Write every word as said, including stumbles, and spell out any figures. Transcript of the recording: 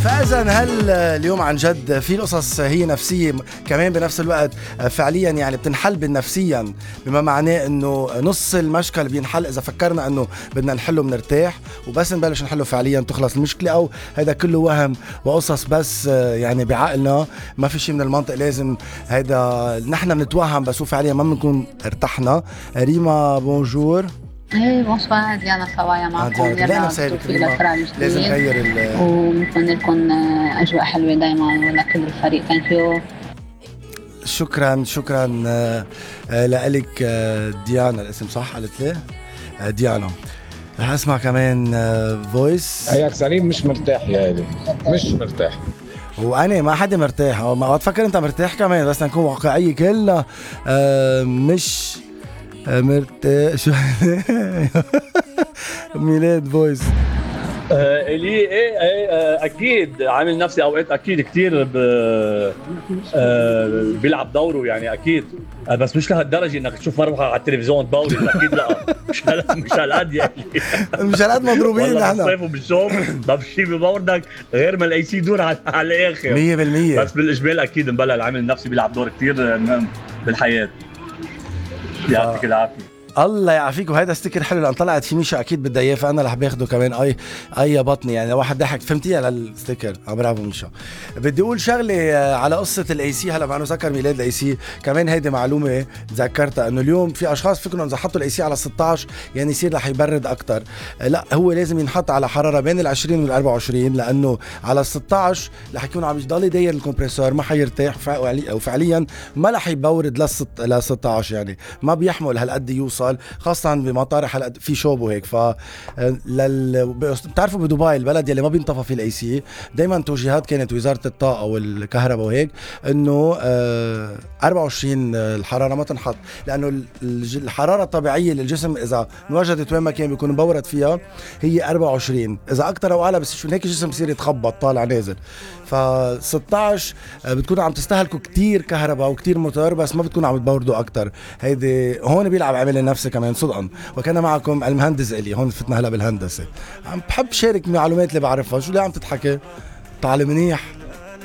فإذا هل اليوم عن جد في القصص هي نفسية كمان بنفس الوقت فعليا يعني بتنحل بالنفسيا، بما معناه انه نص المشكل بينحل اذا فكرنا انه بدنا نحله بنرتاح وبس نبلش نحله فعليا تخلص المشكلة، او هذا كله وهم وقصص بس يعني بعقلنا ما في شيء من المنطق، لازم هذا نحن بنتوهم بس هو فعليا ما بنكون ارتحنا. ريما بونجور. ايه بونسوار ديانا صوايا معكم. يلا توفيق لفرع لازم نغير ال ونتمنى لكم اجواء حلوه دائما ولكل الفريق. ثانك يو. شكرا شكرا لك ديانا، الاسم صح قلت لي؟ ديانا. رح اسمع كمان فويس. هيك سليم مش مرتاح يا هادي، مش مرتاح. وانا ما حدا مرتاح، ما تفكر انت مرتاح كمان، بس نكون واقعية كلنا مش مرتاح. شو ميلاد فويس. آه اللي ايه ايه آه اكيد عامل نفسي اوقات اكيد كتير ب آه بيلعب دوره يعني اكيد، آه بس مش لهالدرجه انك تشوف مروحه على التلفزيون دوري اكيد لا، مش مش هالقد يعني مش هالقد مضروبين نحن بالصيف وبالشوم ما في شيء ببوردك غير ما الاي سي يدور على, على الاخر مية بالمية. بس بالاجمال اكيد مبلل العامل النفسي بيلعب دور كتير مهم بالحياه. يعطيك العافيه. الله يعافيك. وهذا ستيكر حلو لان طلعت في ميشا اكيد بدها اياه، فانا رح باخده كمان. اي اي بطني يعني واحد ضحك فهمتيها للستيكر. برافو ميشا. بدي اقول شغله على قصه الاي سي، هلا مع انه ذكر ميلاد الاي سي كمان هيدي معلومه تذكرتها، انه اليوم في اشخاص فكروا اذا حطوا الاي سي على ستة عشر يعني يصير رح يبرد اكثر. لا، هو لازم ينحط على حراره بين ال عشرين وال أربعة وعشرين، لانه على ستة عشر رح يكون عم يضل يدير الكمبريسور، ما حيرتاح وفعليا ما رح يبورد ل ستة عشر، يعني ما بيحمل هالقد يوصل، خاصة بمطارح هالقد في شوب وهيك. ف لل... بتعرفوا بدبي البلد يلي ما بينطفى فيه الاي سي، دايما توجيهات كانت وزارة الطاقة والكهرباء وهيك انه أربعة وعشرين الحرارة ما تنحط، لانه الحرارة الطبيعية للجسم اذا انوجدت وين ما كان بيكون مبورد فيها هي أربعة وعشرين، اذا اكثر او اعلى بس شو هيك الجسم بصير يتخبط طالع نازل. ف ستة عشر بتكونوا عم تستهلكوا كتير كهرباء وكتير موتور بس ما بتكونوا عم تبوردوا اكثر. هيدي هون بيلعب عامل النفسي كمان صدقا. وكان معكم المهندس الي، هون فتنا هلا بالهندسه، عم بحب شارك معلومات اللي بعرفها. شو اللي عم تضحكي؟ طالع منيح.